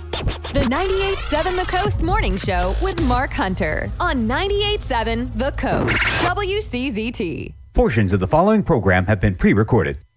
The 98.7 The Coast Morning Show with Mark Hunter on 98.7 The Coast, WCZT. Portions of the following program have been pre-recorded.